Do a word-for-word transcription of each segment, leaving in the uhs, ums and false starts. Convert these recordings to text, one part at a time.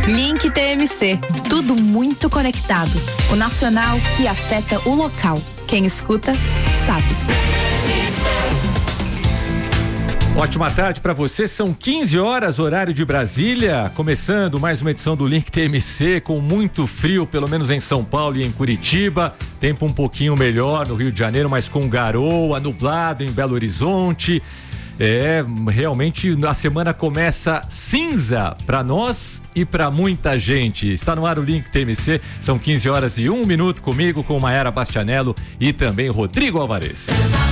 Link T M C, tudo muito conectado. O nacional que afeta o local. Quem escuta, sabe. Ótima tarde para você, são quinze horas, horário de Brasília, começando mais uma edição do Link T M C, com muito frio, pelo menos em São Paulo e em Curitiba, tempo um pouquinho melhor no Rio de Janeiro, mas com garoa, nublado em Belo Horizonte. É, realmente a semana começa cinza para nós e para muita gente. Está no ar o Link T M C, são quinze horas e um minuto comigo, com Maiara Bastianello e também Rodrigo Alvarez.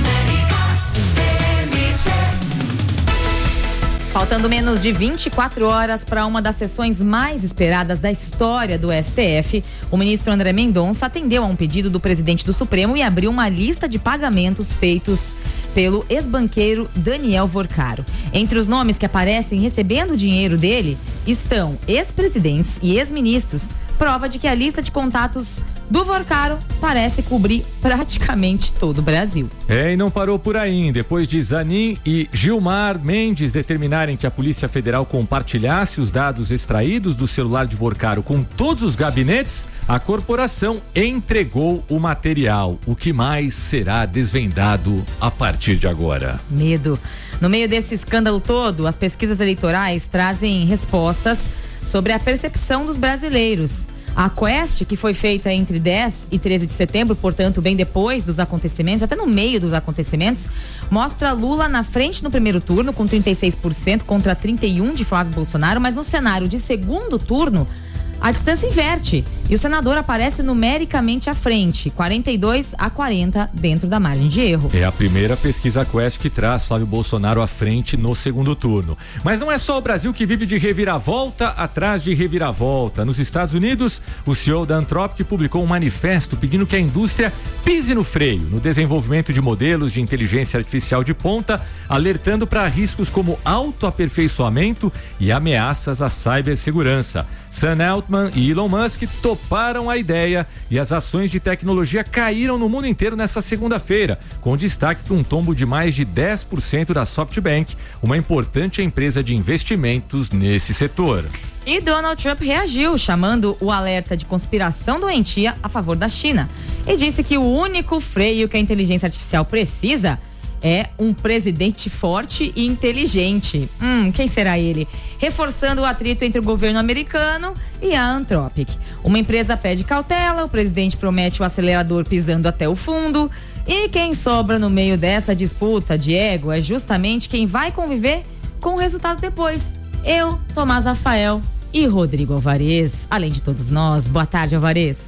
Faltando menos de vinte e quatro horas para uma das sessões mais esperadas da história do S T F, o ministro André Mendonça atendeu a um pedido do presidente do Supremo e abriu uma lista de pagamentos feitos pelo ex-banqueiro Daniel Vorcaro. Entre os nomes que aparecem recebendo o dinheiro dele estão ex-presidentes e ex-ministros, prova de que a lista de contatos do Vorcaro parece cobrir praticamente todo o Brasil. É, e não parou por aí. Depois de Zanin e Gilmar Mendes determinarem que a Polícia Federal compartilhasse os dados extraídos do celular de Vorcaro com todos os gabinetes, a corporação entregou o material. O que mais será desvendado a partir de agora? Medo. No meio desse escândalo todo, as pesquisas eleitorais trazem respostas sobre a percepção dos brasileiros. A Quest, que foi feita entre dez e treze de setembro, portanto, bem depois dos acontecimentos, até no meio dos acontecimentos, mostra Lula na frente no primeiro turno, com trinta e seis por cento contra trinta e um por cento de Flávio Bolsonaro, mas no cenário de segundo turno, a distância inverte e o senador aparece numericamente à frente, quarenta e dois a quarenta dentro da margem de erro. É a primeira pesquisa Quest que traz Flávio Bolsonaro à frente no segundo turno. Mas não é só o Brasil que vive de reviravolta atrás de reviravolta. Nos Estados Unidos, o C E O da Anthropic publicou um manifesto pedindo que a indústria pise no freio no desenvolvimento de modelos de inteligência artificial de ponta, alertando para riscos como autoaperfeiçoamento e ameaças à cibersegurança. Sam Altman e Elon Musk toparam a ideia e as ações de tecnologia caíram no mundo inteiro nesta segunda-feira, com destaque para um tombo de mais de dez por cento da SoftBank, uma importante empresa de investimentos nesse setor. E Donald Trump reagiu, chamando o alerta de conspiração doentia a favor da China, e disse que o único freio que a inteligência artificial precisa é um presidente forte e inteligente. Hum, quem será ele? Reforçando o atrito entre o governo americano e a Anthropic. Uma empresa pede cautela, o presidente promete o acelerador pisando até o fundo. E quem sobra no meio dessa disputa de ego é justamente quem vai conviver com o resultado depois. Eu, Tomás Rafael e Rodrigo Alvarez. Além de todos nós. Boa tarde, Alvarez.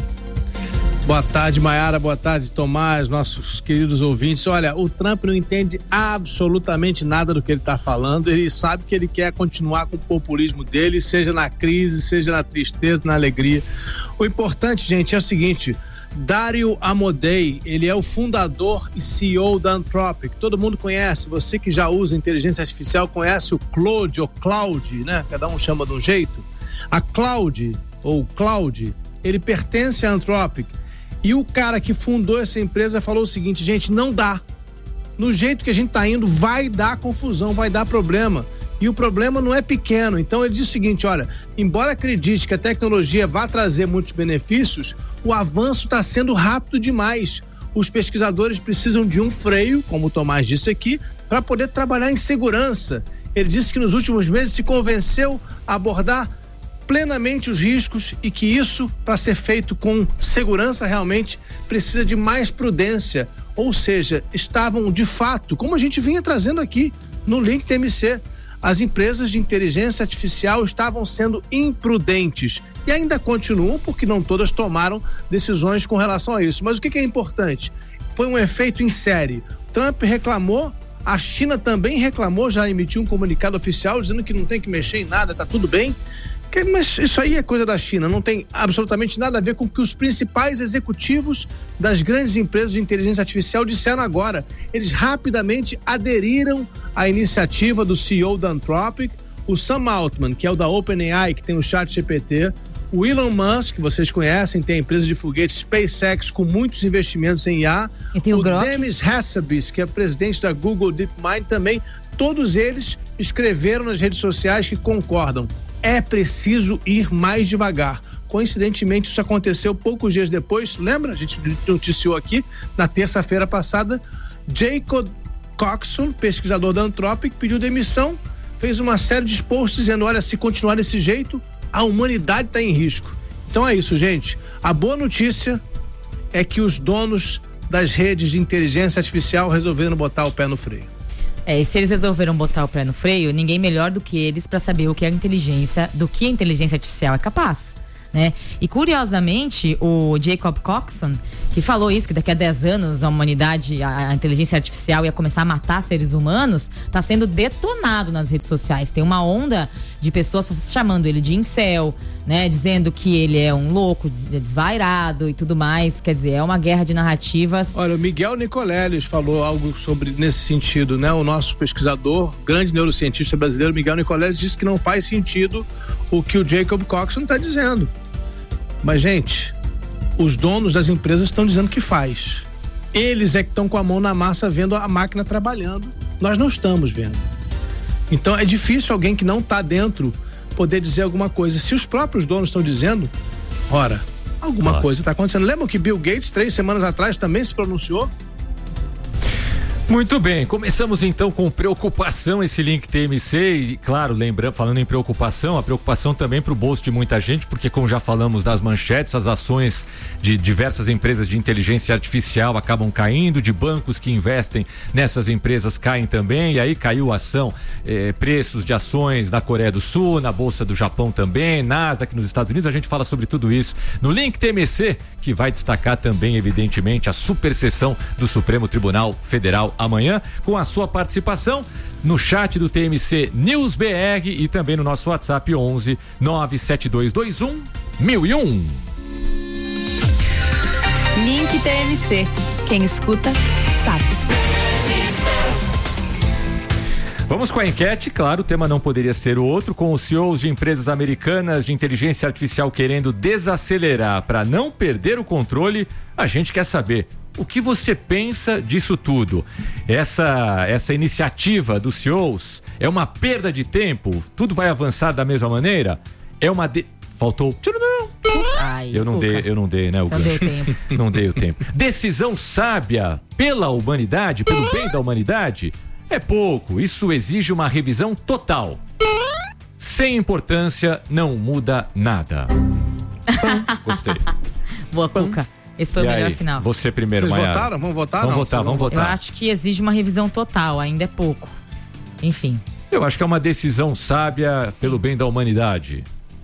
Boa tarde, Maiara, boa tarde, Tomás, nossos queridos ouvintes. Olha, o Trump não entende absolutamente nada do que ele está falando, ele sabe que ele quer continuar com o populismo dele, seja na crise, seja na tristeza, na alegria. O importante, gente, é o seguinte: Dario Amodei, ele é o fundador e C E O da Anthropic, todo mundo conhece, você que já usa inteligência artificial conhece o Claude ou Cloud, né? Cada um chama de um jeito. A Cloud, ou Cloud, ele pertence à Anthropic. E o cara que fundou essa empresa falou o seguinte: gente, não dá. No jeito que a gente tá indo, vai dar confusão, vai dar problema. E o problema não é pequeno. Então ele diz o seguinte: olha, embora acredite que a tecnologia vá trazer muitos benefícios, o avanço está sendo rápido demais. Os pesquisadores precisam de um freio, como o Tomás disse aqui, para poder trabalhar em segurança. Ele disse que nos últimos meses se convenceu a abordar plenamente os riscos e que isso, para ser feito com segurança, realmente precisa de mais prudência. Ou seja, estavam de fato, como a gente vinha trazendo aqui no Link T M C, as empresas de inteligência artificial estavam sendo imprudentes e ainda continuam, porque não todas tomaram decisões com relação a isso. Mas o que, que é importante? Foi um efeito em série. Trump reclamou, a China também reclamou, já emitiu um comunicado oficial dizendo que não tem que mexer em nada, tá tudo bem. Mas isso aí é coisa da China, não tem absolutamente nada a ver com o que os principais executivos das grandes empresas de inteligência artificial disseram agora. Eles rapidamente aderiram à iniciativa do C E O da Anthropic, o Sam Altman, que é o da OpenAI, que tem o ChatGPT, o Elon Musk, que vocês conhecem, tem a empresa de foguetes SpaceX com muitos investimentos em I A, e tem o, o Grok. Demis Hassabis, que é presidente da Google DeepMind também, todos eles escreveram nas redes sociais que concordam. é preciso ir mais devagar. Coincidentemente, isso aconteceu poucos dias depois, lembra? A gente noticiou aqui na terça-feira passada, Jacob Coxon, pesquisador da Anthropic, pediu demissão, fez uma série de posts dizendo, olha, se continuar desse jeito, a humanidade está em risco. Então é isso, gente. A boa notícia é que os donos das redes de inteligência artificial resolveram botar o pé no freio. É, e se eles resolveram botar o pé no freio, ninguém melhor do que eles para saber o que a inteligência, do que a inteligência artificial é capaz, né? E curiosamente, o Jacob Coxon, que falou isso, que daqui a dez anos a humanidade, a, a inteligência artificial ia começar a matar seres humanos, está sendo detonado nas redes sociais. Tem uma onda de pessoas chamando ele de incel, né? Dizendo que ele é um louco, desvairado e tudo mais. Quer dizer, é uma guerra de narrativas. Olha, o Miguel Nicoleles falou algo sobre nesse sentido, né? O nosso pesquisador, grande neurocientista brasileiro, Miguel Nicoleles, disse que não faz sentido o que o Jacob Coxon está dizendo. Mas, gente, os donos das empresas estão dizendo que faz. Eles é que estão com a mão na massa vendo a máquina trabalhando. Nós não estamos vendo. Então é difícil alguém que não está dentro poder dizer alguma coisa. Se os próprios donos estão dizendo, ora, alguma claro. coisa está acontecendo. Lembram que Bill Gates, três semanas atrás, também se pronunciou? Muito bem, começamos então com preocupação esse link T M C e claro, lembrando, falando em preocupação, a preocupação também para o bolso de muita gente, porque como já falamos das manchetes, as ações de diversas empresas de inteligência artificial acabam caindo, de bancos que investem nessas empresas caem também, e aí caiu a ação, eh, preços de ações na Coreia do Sul, na Bolsa do Japão também, Nasdaq nos Estados Unidos, a gente fala sobre tudo isso no link T M C, que vai destacar também, evidentemente, a super sessão do Supremo Tribunal Federal amanhã, com a sua participação no chat do T M C News B R e também no nosso WhatsApp onze nove sete dois dois um mil e um. Link T M C. Quem escuta, sabe. Vamos com a enquete, claro, o tema não poderia ser o outro, com os C E Os de empresas americanas de inteligência artificial querendo desacelerar para não perder o controle, a gente quer saber o que você pensa disso tudo. Essa, essa iniciativa dos C E Os é uma perda de tempo? Tudo vai avançar da mesma maneira? É uma... De... Faltou... Ai, eu não dei, eu não dei, né? O não deu tempo. Não dei o tempo. Decisão sábia pela humanidade, pelo bem da humanidade? É pouco, isso exige uma revisão total. Sem importância, não muda nada. Gostei. Boa, Cuca. Esse foi e o melhor aí, final. Você primeiro, Vocês Maiara. votaram? Vamos votar? Vamos não, votar, vamos votar. Eu acho que exige uma revisão total, ainda é pouco. Enfim. Eu acho que é uma decisão sábia pelo bem da humanidade.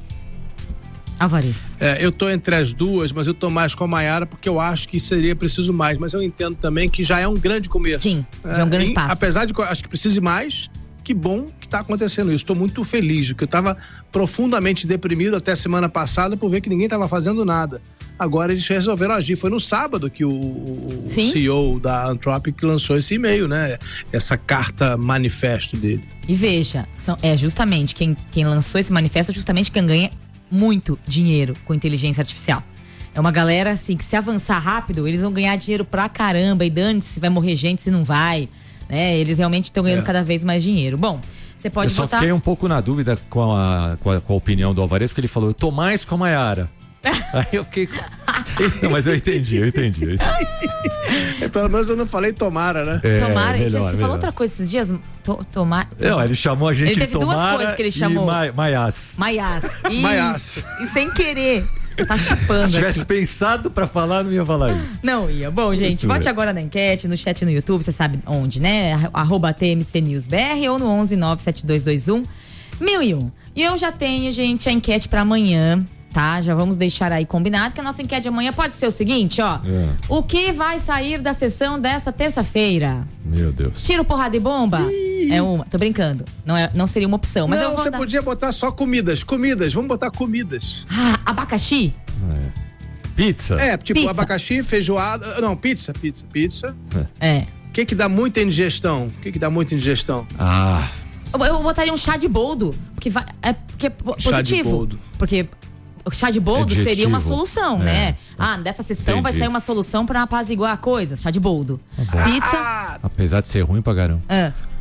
Alvarez. É, eu tô entre as duas, mas eu tô mais com a Maiara porque eu acho que seria preciso mais, mas eu entendo também que já é um grande começo. Sim, já é um grande e, passo. Apesar de que eu acho que precise mais, que bom que tá acontecendo isso. Estou muito feliz, porque eu tava profundamente deprimido até semana passada por ver que ninguém tava fazendo nada. Agora eles resolveram agir. Foi no sábado que o, o C E O da Anthropic lançou esse e-mail, né? Essa carta manifesto dele. E veja, são, é justamente quem, quem lançou esse manifesto é justamente quem ganha muito dinheiro com inteligência artificial. É uma galera assim que se avançar rápido, eles vão ganhar dinheiro pra caramba e dane-se se vai morrer gente, se não vai, né? Eles realmente estão ganhando é. cada vez mais dinheiro. Bom, você pode Eu só botar... fiquei um pouco na dúvida com a, com a, com a opinião do Alvarez, porque ele falou, eu tô mais com a Maiara. Aí eu fiquei... Não, mas eu entendi, eu entendi. Eu entendi. É, pelo menos eu não falei tomara, né? É, tomara, melhor, você melhor. falou outra coisa esses dias? To, tomar, Não, ele chamou a gente ele de teve tomara duas coisas que ele chamou. e Maiás. Maiás. E, Maiás. E sem querer. Tá chupando. Se tivesse aqui. pensado pra falar, não ia falar isso. Não ia. Bom, gente, vote agora na enquete, no chat no YouTube, você sabe onde, né? Arroba T M C News B R ou no onze nove sete dois dois um mil e um. E eu já tenho, gente, a enquete pra amanhã. Tá, já vamos deixar aí combinado que a nossa enquete de amanhã pode ser o seguinte, ó. É. O que vai sair da sessão desta terça-feira? Meu Deus. Tiro, porrada e bomba? Ih. É uma, tô brincando. Não, é, não seria uma opção, mas não, eu vou você dar... podia botar só comidas, comidas, vamos botar comidas. Ah, abacaxi? É. Pizza? É, tipo pizza. Abacaxi, feijoada, não, pizza, pizza, pizza. É. O que que dá muita indigestão? O que que dá muita indigestão? Ah. Eu, eu botaria um chá de boldo, porque vai, é porque é positivo. Chá de boldo. Porque o chá de boldo é seria uma solução, é. né? Ah, dessa sessão Entendi. vai sair uma solução pra apaziguar a coisa, chá de boldo. Ah. Pizza. Apesar de ser ruim pra caramba. É.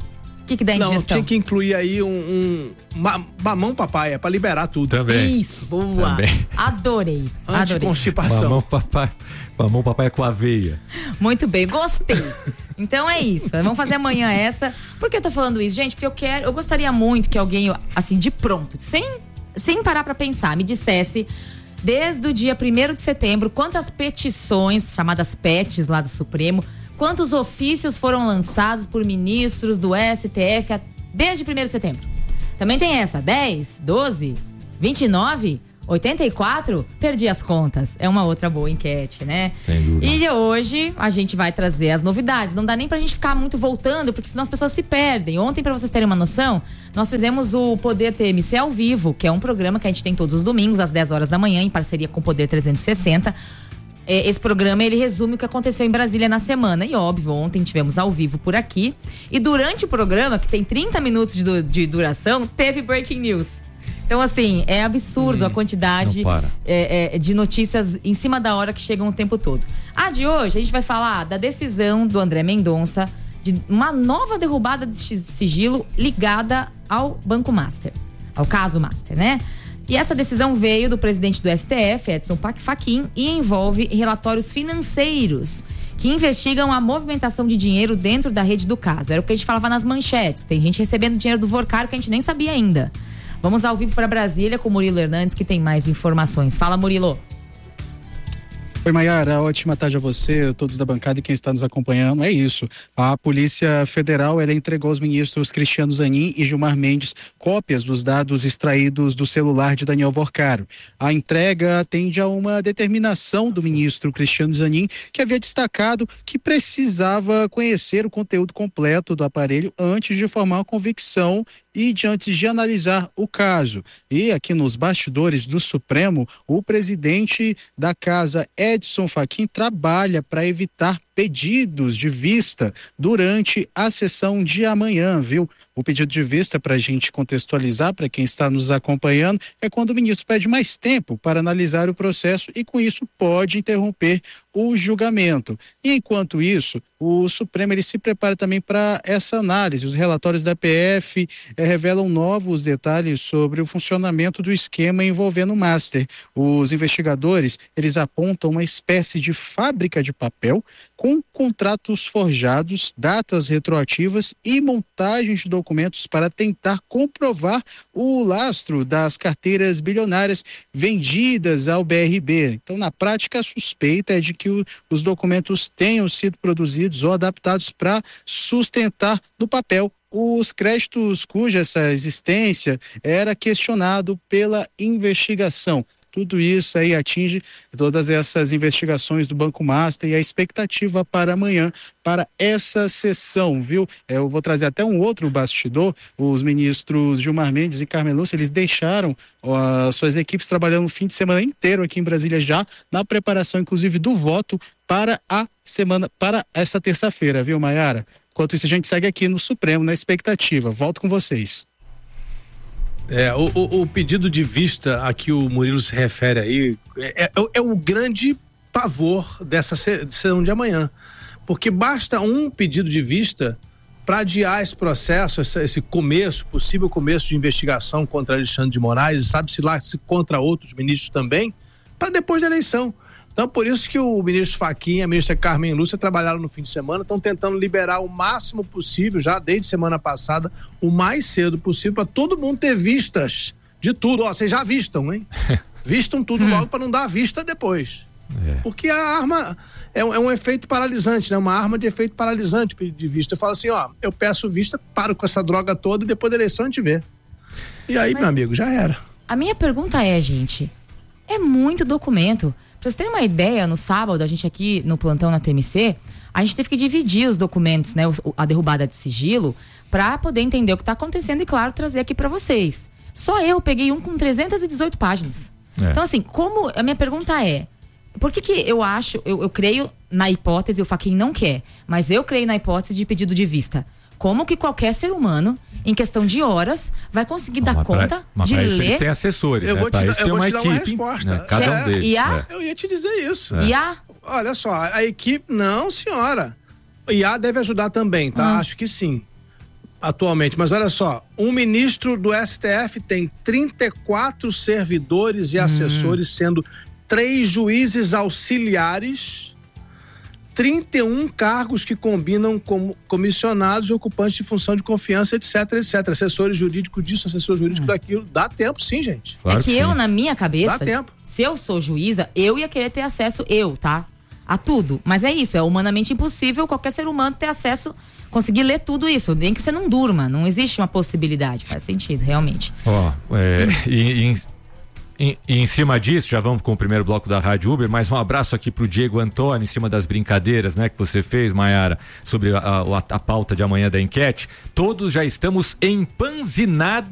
O que que dá indigestão? Não, tinha que incluir aí um, um ma, mamão papaya pra liberar tudo. Também. Isso, boa. Também. Adorei. Adorei. Anticonstipação. Mamão papai, mamão papai com aveia. Muito bem, gostei. Então é isso, vamos fazer amanhã essa. Por que eu tô falando isso, gente? Porque eu quero, eu gostaria muito que alguém, assim, de pronto, sem, sem parar pra pensar, me dissesse, desde o dia primeiro de setembro, quantas petições, chamadas P E Ts lá do Supremo, quantos ofícios foram lançados por ministros do S T F desde primeiro de setembro? Também tem essa, dez, doze, vinte e nove, oitenta e quatro? Perdi as contas. É uma outra boa enquete, né? Sem dúvida. E hoje a gente vai trazer as novidades. Não dá nem pra gente ficar muito voltando, porque senão as pessoas se perdem. Ontem, pra vocês terem uma noção, nós fizemos o Poder T M C ao vivo, que é um programa que a gente tem todos os domingos, às dez horas da manhã, em parceria com o Poder trezentos e sessenta. Esse programa, ele resume o que aconteceu em Brasília na semana. E óbvio, ontem tivemos ao vivo por aqui. E durante o programa, que tem trinta minutos de, du- de duração, teve breaking news. Então, assim, é absurdo hum, a quantidade é, é, de notícias em cima da hora que chegam o tempo todo. A de hoje, a gente vai falar da decisão do André Mendonça de uma nova derrubada de sigilo ligada ao Banco Master, ao caso Master, né? E essa decisão veio do presidente do S T F, Edson Fachin, e envolve relatórios financeiros que investigam a movimentação de dinheiro dentro da rede do caso. Era o que a gente falava nas manchetes. Tem gente recebendo dinheiro do Vorcaro que a gente nem sabia ainda. Vamos ao vivo para Brasília com o Murilo Hernandes, que tem mais informações. Fala, Murilo. Oi, Maiara, ótima tarde a você, todos da bancada e quem está nos acompanhando. É isso, a Polícia Federal, ela entregou aos ministros Cristiano Zanin e Gilmar Mendes cópias dos dados extraídos do celular de Daniel Vorcaro. A entrega atende a uma determinação do ministro Cristiano Zanin, que havia destacado que precisava conhecer o conteúdo completo do aparelho antes de formar uma convicção e de antes de analisar o caso. E aqui nos bastidores do Supremo, o presidente da casa, Edson Fachin, trabalha para evitar pedidos de vista durante a sessão de amanhã, viu? O pedido de vista, para a gente contextualizar, para quem está nos acompanhando, é quando o ministro pede mais tempo para analisar o processo e, com isso, pode interromper o julgamento. E, enquanto isso, o Supremo ele se prepara também para essa análise. Os relatórios da P F eh, revelam novos detalhes sobre o funcionamento do esquema envolvendo o Master. Os investigadores, eles apontam uma espécie de fábrica de papel com contratos forjados, datas retroativas e montagens de documentos para tentar comprovar o lastro das carteiras bilionárias vendidas ao B R B. Então, na prática, a suspeita é de que o, os documentos tenham sido produzidos ou adaptados para sustentar no papel os créditos cuja essa existência era questionado pela investigação. Tudo isso aí atinge todas essas investigações do Banco Master e a expectativa para amanhã, para essa sessão, viu? Eu vou trazer até um outro bastidor. Os ministros Gilmar Mendes e Carmen Lúcia, eles deixaram ó, suas equipes trabalhando o fim de semana inteiro aqui em Brasília já, na preparação, inclusive, do voto para a semana, para essa terça-feira, viu, Maiara? Enquanto isso, a gente segue aqui no Supremo, na expectativa. Volto com vocês. É, o, o, o pedido de vista a que o Murilo se refere aí é, é, é o grande pavor dessa sessão de amanhã, porque basta um pedido de vista para adiar esse processo, esse, esse começo, possível começo de investigação contra Alexandre de Moraes, sabe-se lá se contra outros ministros também, para depois da eleição. Então, por isso que o ministro Fachin e a ministra Carmen Lúcia trabalharam no fim de semana, estão tentando liberar o máximo possível, já desde semana passada, o mais cedo possível, para todo mundo ter vistas de tudo. Ó, vocês já vistam, hein? Vistam tudo logo para não dar vista depois. É. Porque a arma é, é um efeito paralisante, né? Uma arma de efeito paralisante de vista. Eu falo assim, ó, eu peço vista, paro com essa droga toda e depois da eleição a gente vê. E aí, Mas meu amigo, já era. A minha pergunta é, gente, é muito documento. Pra vocês terem uma ideia, no sábado, a gente aqui no plantão na T M C, a gente teve que dividir os documentos, né, a derrubada de sigilo, pra poder entender o que tá acontecendo e, claro, trazer aqui pra vocês. Só eu peguei um com trezentas e dezoito páginas. É. Então, assim, como, a minha pergunta é, por que que eu acho, eu, eu creio na hipótese, o Fachin não quer, mas eu creio na hipótese de pedido de vista. Como que qualquer ser humano, em questão de horas, vai conseguir não, dar conta pra, mas de pra ler... Isso eles têm assessores, eu né? vou te, pra eu vou uma te dar equipe, uma resposta. Né? Cada é, um deles. E a... Eu ia te dizer isso. É. E a... Olha só, a equipe... Não, senhora. O I A deve ajudar também, tá? Hum. Acho que sim. atualmente, mas olha só, um ministro do S T F tem trinta e quatro servidores e hum. assessores, sendo três juízes auxiliares, trinta e um cargos que combinam com comissionados e ocupantes de função de confiança, etc, etc. Assessores jurídicos disso, assessor jurídico hum. daquilo. Dá tempo sim, gente. Claro é que, que eu, sim. na minha cabeça, Dá tempo. Se eu sou juíza, eu ia querer ter acesso, eu, tá? A tudo. Mas é isso, é humanamente impossível qualquer ser humano ter acesso, conseguir ler tudo isso, nem que você não durma. Não existe uma possibilidade, faz sentido, realmente. Ó, oh, é, e, e, e, e em cima disso, já vamos com o primeiro bloco da Rádio Uber, mais um abraço aqui pro Diego Antônio, em cima das brincadeiras, né, que você fez, Maiara, sobre a, a, a pauta de amanhã da enquete. Todos já estamos empanzinados